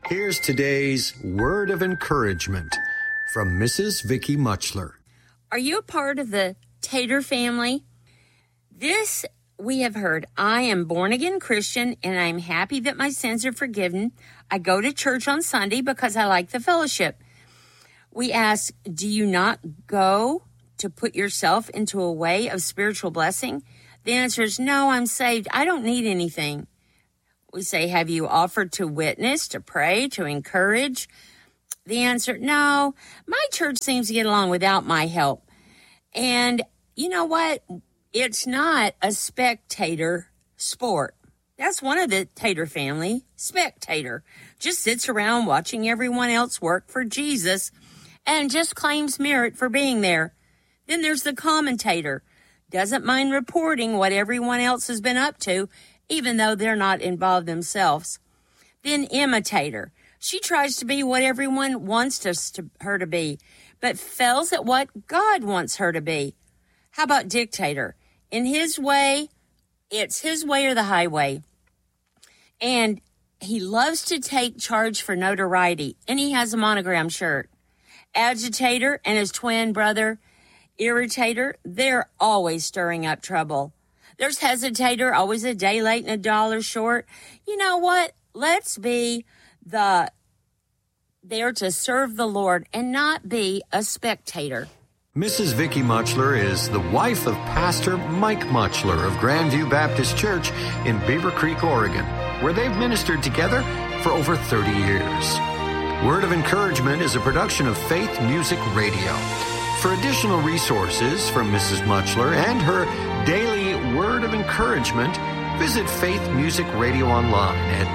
Here's today's word of encouragement from Mrs. Vicky Muchler. Are you a part of the Tater family? This we have heard. I am born-again Christian, and I'm happy that my sins are forgiven. I go to church on Sunday because I like the fellowship. We ask, do you not go to put yourself into a way of spiritual blessing? The answer is, no, I'm saved. I don't need anything. We say, have you offered to witness, to pray, to encourage? The answer, no, my church seems to get along without my help. And you know what? It's not a spectator sport. That's one of the Tater family, spectator. Just sits around watching everyone else work for Jesus and just claims merit for being there. Then there's the commentator. Doesn't mind reporting what everyone else has been up to, even though they're not involved themselves. Then imitator. She tries to be what everyone wants her to be, but fails at what God wants her to be. How about dictator? In his way, it's his way or the highway. And he loves to take charge for notoriety, and he has a monogram shirt. Agitator and his twin brother, irritator, they're always stirring up trouble. There's hesitator, always a day late and $1 short. You know what? Let's be there to serve the Lord and not be a spectator. Mrs. Vicky Muchler is the wife of Pastor Mike Muchler of Grandview Baptist Church in Beaver Creek, Oregon, where they've ministered together for over 30 years. Word of Encouragement is a production of Faith Music Radio. For additional resources from Mrs. Muchler and her daily Word of Encouragement, visit Faith Music Radio online at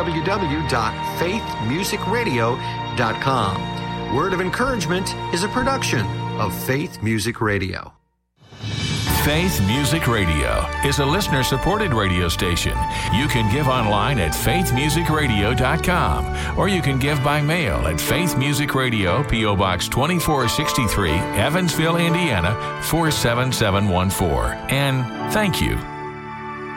www.faithmusicradio.com. Word of Encouragement is a production of Faith Music Radio. Faith Music Radio is a listener-supported radio station. You can give online at faithmusicradio.com, or you can give by mail at Faith Music Radio, P.O. Box 2463, Evansville, Indiana, 47714. And thank you